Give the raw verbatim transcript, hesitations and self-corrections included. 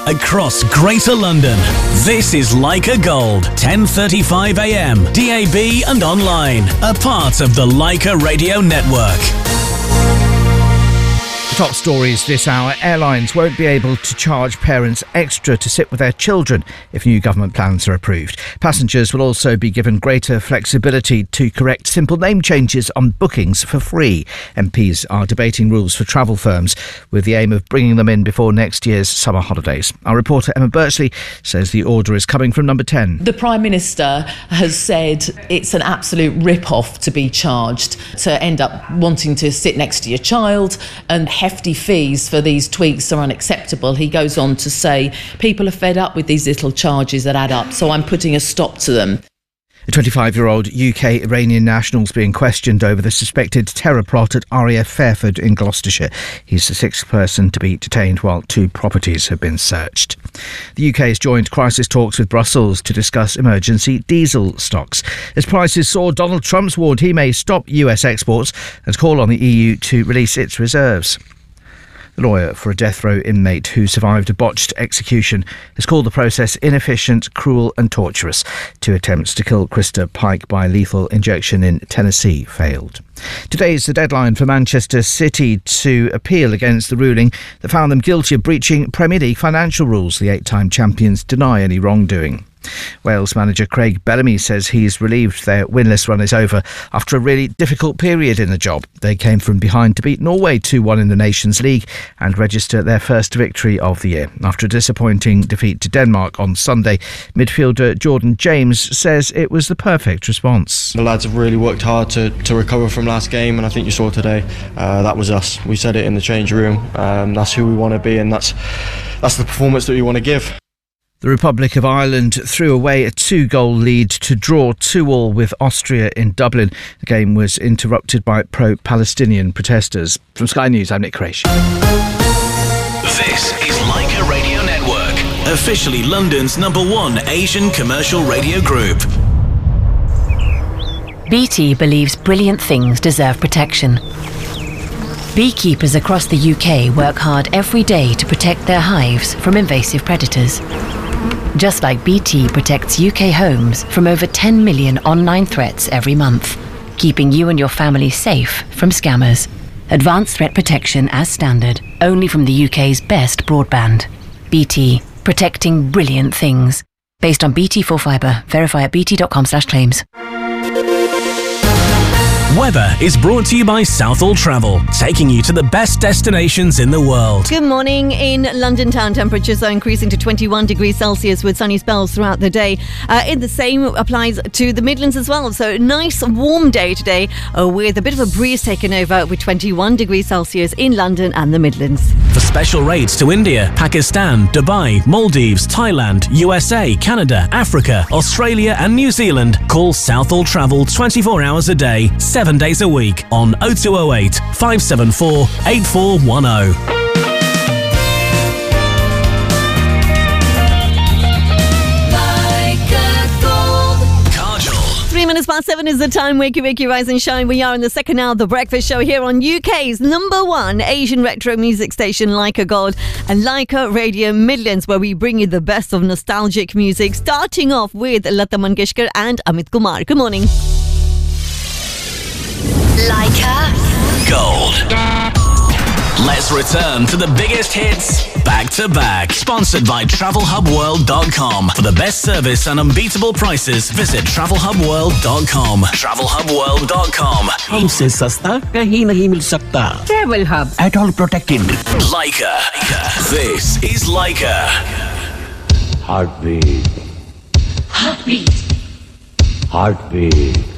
across Greater London. This is Leica Gold, ten thirty-five a m, D A B and online, a part of the Leica Radio Network. Top stories this hour. Airlines won't be able to charge parents extra to sit with their children if new government plans are approved. Passengers will also be given greater flexibility to correct simple name changes on bookings for free. M Ps are debating rules for travel firms with the aim of bringing them in before next year's summer holidays. Our reporter Emma Birchley says the order is coming from number ten. The Prime Minister has said it's an absolute rip-off to be charged, to end up wanting to sit next to your child, and hefty fees for these tweaks are unacceptable. He goes on to say people are fed up with these little charges that add up, so I'm putting a stop to them. A twenty-five-year-old U K Iranian national is being questioned over the suspected terror plot at R A F Fairford in Gloucestershire. He's the sixth person to be detained while two properties have been searched. The U K has joined crisis talks with Brussels to discuss emergency diesel stocks. As prices soar, Donald Trump's warned he may stop U S exports and call on the E U to release its reserves. The lawyer for a death row inmate who survived a botched execution has called the process inefficient, cruel and torturous. Two attempts to kill Krista Pike by lethal injection in Tennessee failed. Today is the deadline for Manchester City to appeal against the ruling that found them guilty of breaching Premier League financial rules. The eight-time champions deny any wrongdoing. Wales manager Craig Bellamy says he's relieved their winless run is over after a really difficult period in the job. They came from behind to beat Norway two one in the Nations League and register their first victory of the year. After a disappointing defeat to Denmark on Sunday, midfielder Jordan James says it was the perfect response. The lads have really worked hard to, to recover from last game, and I think you saw today, uh, that was us. We said it in the change room, um, that's who we want to be, and that's, that's the performance that we want to give. The Republic of Ireland threw away a two-goal lead to draw two all with Austria in Dublin. The game was interrupted by pro-Palestinian protesters. From Sky News, I'm Nick Crash. This is Leica Radio Network, officially London's number one Asian commercial radio group. B T believes brilliant things deserve protection. Beekeepers across the U K work hard every day to protect their hives from invasive predators. Just like B T protects U K homes from over ten million online threats every month, keeping you and your family safe from scammers. Advanced threat protection as standard, only from the U K's best broadband. B T, protecting brilliant things. Based on B T four Fibre. Verify at bt.com slash claims. Weather is brought to you by Southall Travel, taking you to the best destinations in the world. Good morning. In London town, temperatures are increasing to twenty-one degrees Celsius with sunny spells throughout the day. Uh, in the same applies to the Midlands as well. So nice warm day today uh, with a bit of a breeze taking over with twenty-one degrees Celsius in London and the Midlands. For special rates to India, Pakistan, Dubai, Maldives, Thailand, U S A, Canada, Africa, Australia and New Zealand, call Southall Travel twenty-four hours a day, seven days a week on oh two oh eight, five seven four, eight four one oh. Three minutes past seven is the time. Wakey, wakey, rise and shine. We are in the second hour of The Breakfast Show here on U K's number one Asian retro music station, Leica Gold and Leica Radio Midlands, where we bring you the best of nostalgic music, starting off with Lata Mangeshkar and Amit Kumar. Good morning. Leica Gold. Let's return to the biggest hits back to back. Sponsored by travel hub world dot com. For the best service and unbeatable prices, visit travel hub world dot com. travel hub world dot com. हमसे सस्ता कहीं नहीं मिल सकता. Travel Hub. At all protected. Leica. This is Leica. Heartbeat. Heartbeat. Heartbeat.